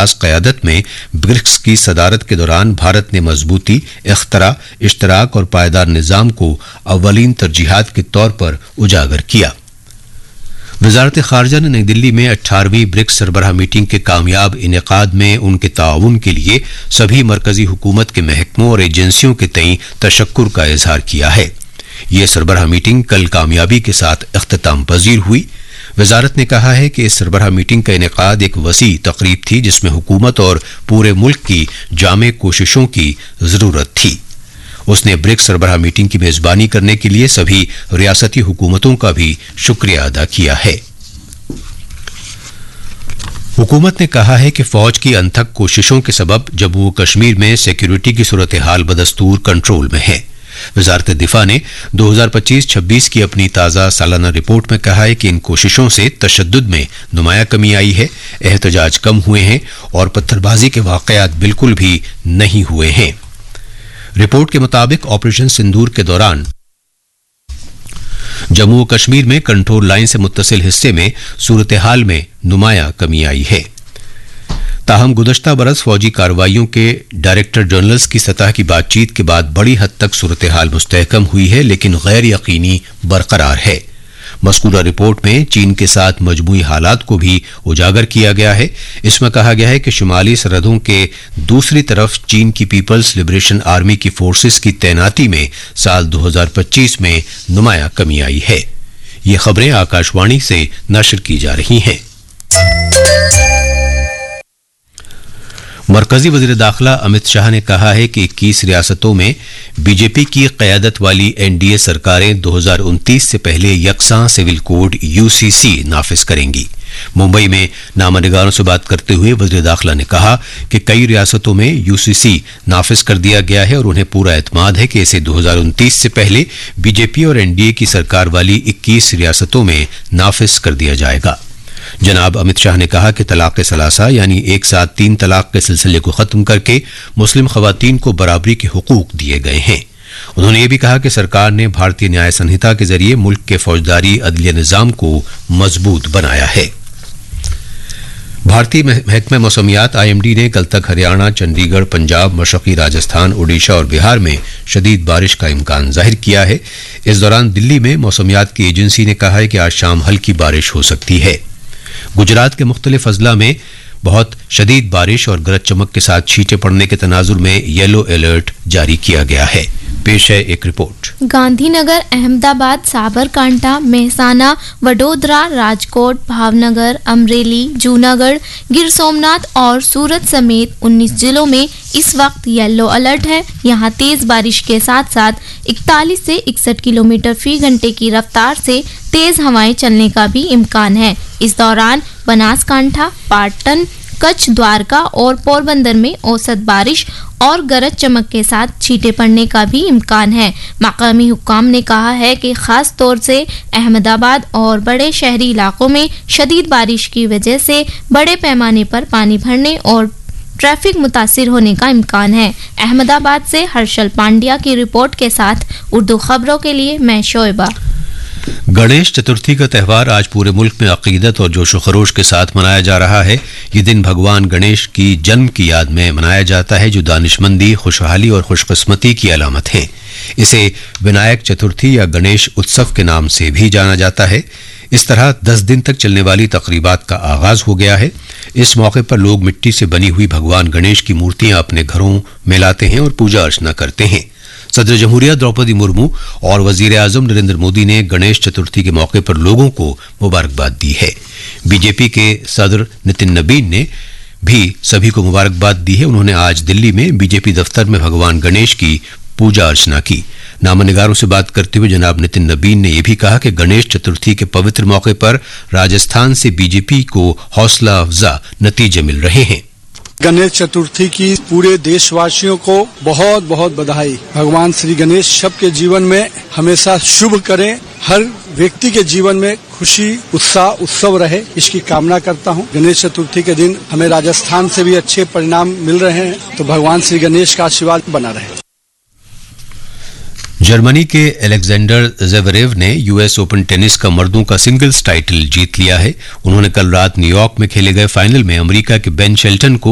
खास क़यादत में ब्रिक्स की सदारत के दौरान भारत ने मजबूती, इख्तरा, इश्तराक और पायदार निज़ाम को अव्वलीन तरजीहात के तौर पर उजागर किया। वज़ारत ख़ारजा ने नई दिल्ली में 18वीं ब्रिक्स सरबराह मीटिंग के कामयाब इनेकाद में उनके ताउन के लिए सभी मरकजी हुकूमत के महकमों और एजेंसियों के तई तशक्कुर का इजहार किया है। ये सरबराह मीटिंग कल कामयाबी के साथ इख्तिताम पजीर हुई। वज़ारत ने कहा है कि इस सरबराह मीटिंग का इनेकाद एक वसी तकरीब थी जिसमें हुकूमत और पूरे मुल्क की जामे कोशिशों की ज़रूरत थी। उसने ब्रिक्स सरबराह मीटिंग की मेजबानी करने के लिए सभी रियासती हुकूमतों का भी शुक्रिया अदा किया है। हुकूमत ने कहा है कि फौज की अनथक कोशिशों के सबब जम्मू कश्मीर में सिक्योरिटी की सूरत हाल बदस्तूर कंट्रोल में है। वज़ारत दिफा ने 2025-26 की अपनी ताज़ा सालाना रिपोर्ट में कहा है कि इन कोशिशों से तशद्दुद में नुमायां कमी आई है, एहतजाज कम हुए हैं और पत्थरबाजी के वाक़यात बिल्कुल भी नहीं हुए हैं। रिपोर्ट के मुताबिक ऑपरेशन सिंदूर के दौरान जम्मू कश्मीर में कंट्रोल लाइन से मुत्तसिल हिस्से में सूरत हाल में नुमायां कमी आई है। ताहम गुज़श्ता बरस फौजी कार्रवाइयों के डायरेक्टर जनरल्स की सतह की बातचीत के बाद बड़ी हद तक सूरत हाल मुस्तहकम हुई है, लेकिन गैर यकीनी बरकरार है। मज़कूरा रिपोर्ट में चीन के साथ मजमूई हालात को भी उजागर किया गया है। इसमें कहा गया है कि शुमाली सरहदों के दूसरी तरफ चीन की पीपल्स लिबरेशन आर्मी की फोर्सेस की तैनाती में साल 2025 में नुमायां कमी आई है। ये खबरें आकाशवाणी से नशर की जा रही हैं। मरकजी वज़ीर दाखिला अमित शाह ने कहा है कि 21 रियासतों में बीजेपी की क़यादत वाली एनडीए सरकारें 2029 से पहले यकसां सिविल कोड यूसीसी नाफिज करेंगी। मुंबई में नामानिगारों से बात करते हुए वज़ीर दाखिला ने कहा कि कई रियासतों में यूसीसी नाफिज कर दिया गया है और उन्हें पूरा एतमाद है कि इसे 2029 से पहले बीजेपी और एनडीए की सरकार वाली 21 रियासतों में नाफिज कर दिया जाएगा। जनाब अमित शाह ने कहा कि तलाक़ सलासा यानी एक साथ 3 तलाक़ के सिलसिले को ख़त्म करके मुस्लिम ख़वातीन को बराबरी के हुकूक दिए गए हैं। उन्होंने ये भी कहा कि सरकार ने भारतीय न्याय संहिता के जरिए मुल्क के फौजदारी अदलिया निज़ाम को मजबूत बनाया है। भारतीय महकमा मौसमियात IMD ने कल तक हरियाणा, चंडीगढ़, पंजाब, मशरक़ी राजस्थान, ओडिशा और बिहार में शदीद बारिश का इम्कान जाहिर किया है। इस दौरान दिल्ली में मौसमियात की एजेंसी ने कहा है कि आज शाम हल्की बारिश हो सकती है। गुजरात के मुख्तलिफ अजला में बहुत शदीद बारिश और गरज चमक के साथ छींटे पड़ने के तनाजुर में येलो अलर्ट जारी किया गया है। पेश है एक रिपोर्ट। गांधीनगर, अहमदाबाद, साबरकांठा, मेहसाना, वडोदरा, राजकोट, भावनगर, अमरेली, जूनागढ़, गिर सोमनाथ और सूरत समेत 19 जिलों में इस वक्त येलो अलर्ट है। यहाँ तेज बारिश के साथ साथ 41 से 61 किलोमीटर फी घंटे की रफ्तार से तेज हवाएं चलने का भी इम्कान है। इस दौरान बनासकांठा, पाटन, कच्छ, द्वारका और पोरबंदर में औसत बारिश और गरज चमक के साथ छींटे पड़ने का भी इम्कान है। मकामी हुक्काम ने कहा है कि खास तौर से अहमदाबाद और बड़े शहरी इलाकों में शदीद बारिश की वजह से बड़े पैमाने पर पानी भरने और ट्रैफिक मुतासिर होने का इम्कान है। अहमदाबाद से हर्षल पांड्या की रिपोर्ट के साथ उर्दू खबरों के लिए मैं शोएबा। गणेश चतुर्थी का त्यौहार आज पूरे मुल्क में अकीदत और जोश व खरोश के साथ मनाया जा रहा है। ये दिन भगवान गणेश की जन्म की याद में मनाया जाता है, जो दानिशमंदी, खुशहाली और खुशकिस्मती की अलामत है। इसे विनायक चतुर्थी या गणेश उत्सव के नाम से भी जाना जाता है। इस तरह 10 दिन तक चलने वाली तकरीबात का आगाज हो गया है। इस मौके पर लोग मिट्टी से बनी हुई भगवान गणेश की मूर्तियां अपने घरों में लाते हैं और पूजा अर्चना करते हैं। सदर जमहूरिया द्रौपदी मुर्मू और वजीर आजम नरेंद्र मोदी ने गणेश चतुर्थी के मौके पर लोगों को मुबारकबाद दी है। बीजेपी के सदर नितिन नबीन ने भी सभी को मुबारकबाद दी है। उन्होंने आज दिल्ली में बीजेपी दफ्तर में भगवान गणेश की पूजा अर्चना की। नामनिगारों से बात करते हुए जनाब नितिन नबीन ने यह भी कहा कि गणेश चतुर्थी के पवित्र मौके पर राजस्थान से बीजेपी को हौसला अफजा नतीजे मिल रहे हैं। गणेश चतुर्थी की पूरे देशवासियों को बहुत बहुत बधाई। भगवान श्री गणेश सबके जीवन में हमेशा शुभ करें, हर व्यक्ति के जीवन में खुशी, उत्साह, उत्सव रहे, इसकी कामना करता हूं। गणेश चतुर्थी के दिन हमें राजस्थान से भी अच्छे परिणाम मिल रहे हैं, तो भगवान श्री गणेश का आशीर्वाद बना रहे। जर्मनी के अलेक्जेंडर ज़वेरेव ने यूएस ओपन टेनिस का मर्दों का सिंगल्स टाइटल जीत लिया है। उन्होंने कल रात न्यूयॉर्क में खेले गए फाइनल में अमेरिका के बेन शेल्टन को